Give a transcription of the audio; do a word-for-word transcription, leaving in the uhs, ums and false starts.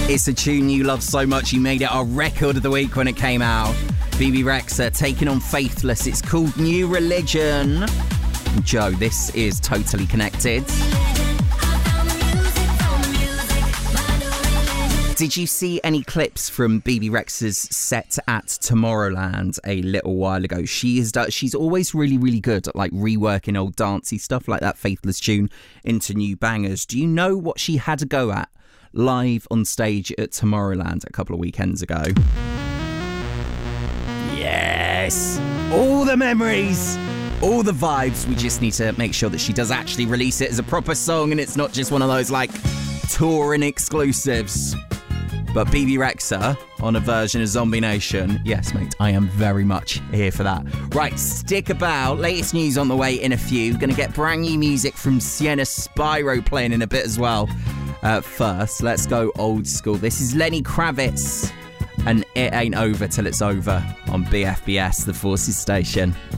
It's a tune you love so much you made it our record of the week when it came out. B B Rexa taking on Faithless. It's called New Religion. Joe, this is Totally Connected. Did you see any clips from B B Rexa's set at Tomorrowland a little while ago? She is she's always really, really good at like reworking old dancey stuff like that Faithless tune into new bangers. Do you know what she had to go at live on stage at Tomorrowland a couple of weekends ago? Yes! All the memories! All the vibes. We just need to make sure that she does actually release it as a proper song and it's not just one of those like touring exclusives. But B B Rexa on a version of Zombie Nation. Yes, mate, I am very much here for that. Right, stick about. Latest news on the way in a few. Gonna get brand new music from Sienna Spyro playing in a bit as well. Uh, first, let's go old school. This is Lenny Kravitz and It Ain't Over Till It's Over on B F B S, the Forces Station.